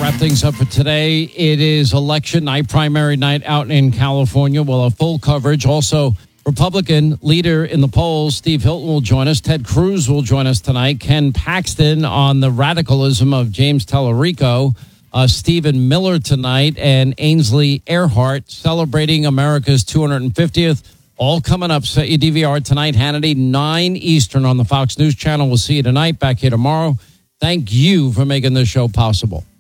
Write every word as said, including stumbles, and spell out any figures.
Wrap things up for today. It is election night, primary night out in California. We'll have full coverage. Also, Republican leader in the polls, Steve Hilton, will join us. Ted Cruz will join us tonight. Ken Paxton on the radicalism of James Tallarico. Uh, Stephen Miller tonight, and Ainsley Earhart celebrating America's two hundred fiftieth. All coming up. Set your D V R tonight, Hannity, nine Eastern on the Fox News Channel. We'll see you tonight. Back here tomorrow. Thank you for making this show possible.